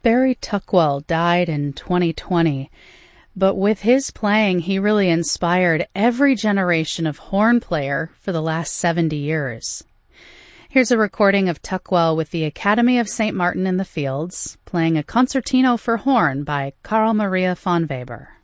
Barry Tuckwell died in 2020, but with his playing, he really inspired every generation of horn player for the last 70 years. Here's a recording of Tuckwell with the Academy of St. Martin in the Fields, playing a concertino for horn by Carl Maria von Weber.